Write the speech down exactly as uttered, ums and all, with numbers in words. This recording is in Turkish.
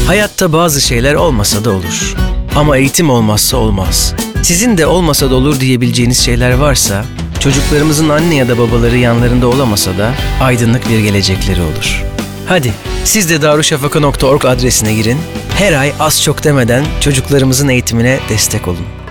Hayatta bazı şeyler olmasa da olur. Ama eğitim olmazsa olmaz. Sizin de olmasa da olur diyebileceğiniz şeyler varsa, çocuklarımızın anne ya da babaları yanlarında olamasa da aydınlık bir gelecekleri olur. Hadi siz de darüşşafaka nokta org adresine girin, her ay az çok demeden çocuklarımızın eğitimine destek olun.